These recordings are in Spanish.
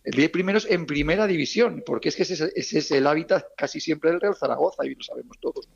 El 10 primeros en primera división, porque es que ese es el hábitat casi siempre del Real Zaragoza y lo sabemos todos.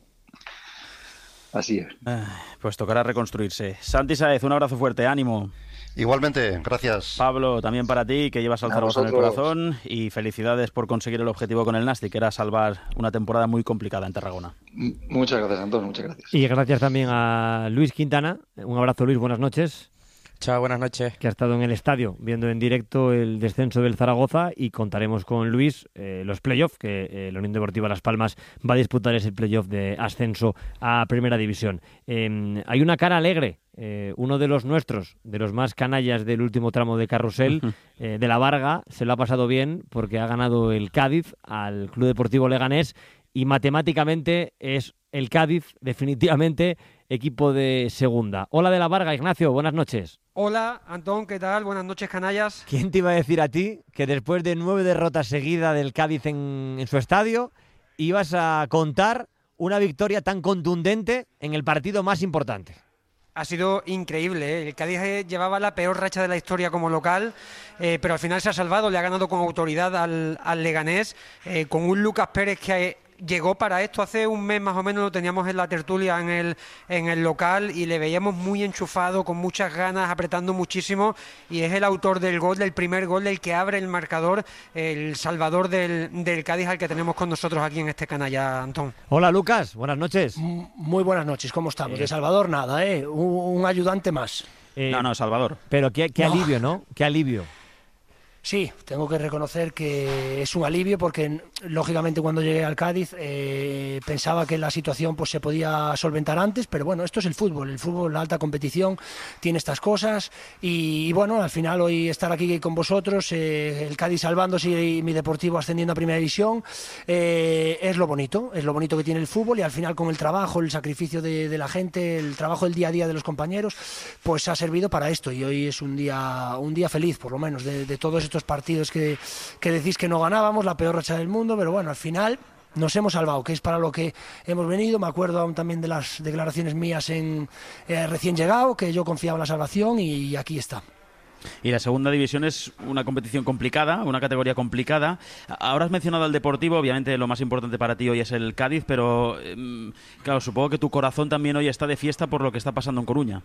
Así es. Pues tocará reconstruirse. Santi Sáez, un abrazo fuerte, ánimo. Igualmente, gracias. Pablo, también para ti, que llevas al Zaragoza en el corazón, y felicidades por conseguir el objetivo con el Nastic, que era salvar una temporada muy complicada en Tarragona. Muchas gracias, Antón, muchas gracias. Y gracias también a Luis Quintana. Un abrazo, Luis, buenas noches. Chao, buenas noches. Que ha estado en el estadio viendo en directo el descenso del Zaragoza, y contaremos con Luis los playoffs que la Unión Deportiva Las Palmas va a disputar, ese playoff de ascenso a Primera División. Hay una cara alegre, uno de los nuestros, de los más canallas del último tramo de carrusel, de la Varga, se lo ha pasado bien porque ha ganado el Cádiz al Club Deportivo Leganés, y matemáticamente es el Cádiz definitivamente equipo de segunda. Hola de la Varga, Ignacio, buenas noches. Hola, Antón, ¿qué tal? Buenas noches, canallas. ¿Quién te iba a decir a ti que después de 9 derrotas seguidas del Cádiz en su estadio ibas a contar una victoria tan contundente en el partido más importante? Ha sido increíble, ¿eh? El Cádiz llevaba la peor racha de la historia como local, pero al final se ha salvado, le ha ganado con autoridad al Leganés, con un Lucas Pérez que llegó para esto hace un mes más o menos, lo teníamos en la tertulia en el local y le veíamos muy enchufado, con muchas ganas, apretando muchísimo, y es el autor del gol, del primer gol, del que abre el marcador, el salvador del Cádiz, al que tenemos con nosotros aquí en este canalla, Antón. Hola, Lucas, buenas noches. Muy buenas noches, ¿cómo estamos? De Salvador nada, un ayudante más. No, Salvador. Pero qué alivio, ¿no? Qué alivio. Sí, tengo que reconocer que es un alivio porque, lógicamente, cuando llegué al Cádiz pensaba que la situación pues se podía solventar antes, pero bueno, esto es el fútbol, la alta competición tiene estas cosas y bueno, al final hoy estar aquí con vosotros, el Cádiz salvándose y mi Deportivo ascendiendo a Primera División, es lo bonito que tiene el fútbol, y al final con el trabajo, el sacrificio de la gente, el trabajo del día a día de los compañeros, pues ha servido para esto, y hoy es un día feliz, por lo menos, de todos estos partidos que decís que no ganábamos, la peor racha del mundo, pero bueno, al final nos hemos salvado, que es para lo que hemos venido. Me acuerdo aún también de las declaraciones mías recién llegado, que yo confiaba en la salvación, y aquí está. Y la segunda división es una competición complicada, una categoría complicada. Ahora has mencionado al Deportivo, obviamente lo más importante para ti hoy es el Cádiz, pero claro, supongo que tu corazón también hoy está de fiesta por lo que está pasando en Coruña.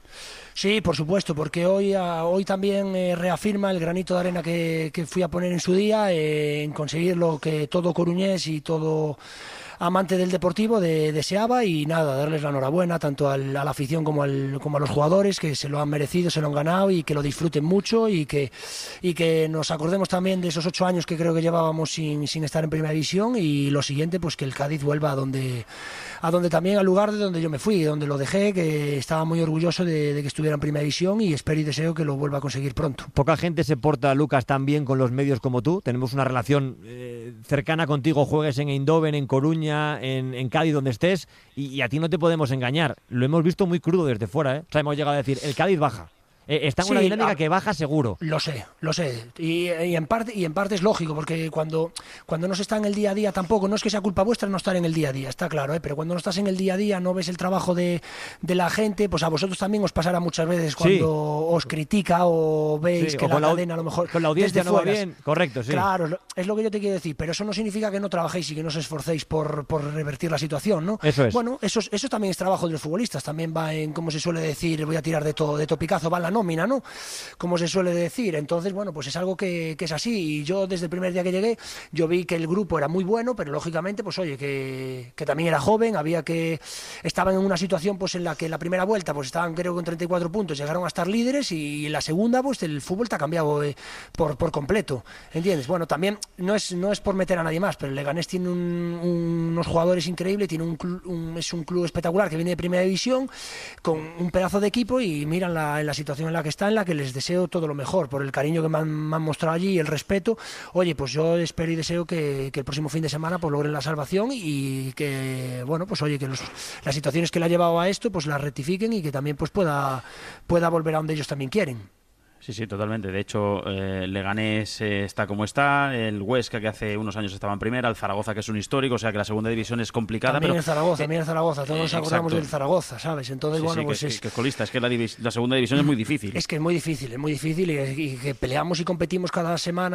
Sí, por supuesto, porque hoy también reafirma el granito de arena que fui a poner en su día, en conseguir lo que todo coruñés y todo amante del Deportivo deseaba, y nada, darles la enhorabuena tanto a la afición como a los jugadores, que se lo han merecido, se lo han ganado, y que lo disfruten mucho, y que nos acordemos también de esos 8 años que creo que llevábamos sin estar en Primera División, y lo siguiente, pues que el Cádiz vuelva a donde también, al lugar de donde yo me fui, donde lo dejé, que estaba muy orgulloso de que estuviera en Primera División, y espero y deseo que lo vuelva a conseguir pronto. Poca gente se porta, Lucas, tan bien con los medios como tú. Tenemos una relación cercana contigo, juegues en Eindhoven, en Coruña, en Cádiz, donde estés, y a ti no te podemos engañar. Lo hemos visto muy crudo desde fuera, ¿eh? O sea, hemos llegado a decir, el Cádiz baja. Está en una dinámica que baja seguro. Lo sé. Y en parte es lógico, porque cuando no se está en el día a día, tampoco, no es que sea culpa vuestra no estar en el día a día, está claro, pero cuando no estás en el día a día, no ves el trabajo de la gente, pues a vosotros también os pasará muchas veces cuando os critica o veis que la cadena a lo mejor con la audiencia no va bien. Correcto, sí. Claro, es lo que yo te quiero decir, pero eso no significa que no trabajéis y que no os esforcéis por revertir la situación, ¿no? Eso es. Bueno, eso también es trabajo de los futbolistas, también va en, como se suele decir, voy a tirar de topicazo, va en la nómina, ¿no? Como se suele decir. Entonces, bueno, pues es algo que es así, y yo desde el primer día que llegué, yo vi que el grupo era muy bueno, pero lógicamente, pues oye, que también era joven, estaban en una situación pues en la que en la primera vuelta pues estaban creo con 34 puntos, llegaron a estar líderes, y en la segunda pues el fútbol te ha cambiado por completo, ¿entiendes? Bueno, también no es por meter a nadie más, pero el Leganés tiene unos jugadores increíbles, es un club espectacular que viene de Primera División con un pedazo de equipo, y miran en la situación en la que está, en la que les deseo todo lo mejor por el cariño que me han mostrado allí y el respeto. Oye, pues yo espero y deseo que el próximo fin de semana pues logren la salvación, y que bueno, pues oye, que las situaciones que le ha llevado a esto pues las rectifiquen, y que también pues pueda volver a donde ellos también quieren. Sí, totalmente. De hecho, Leganés está como está, el Huesca, que hace unos años estaba en primera, el Zaragoza, que es un histórico, o sea que la segunda división es complicada. También pero el Zaragoza, todos nos acordamos del Zaragoza, ¿sabes? Entonces, que es colista, es que la segunda división es muy difícil. Es que es muy difícil, y que peleamos y competimos cada semana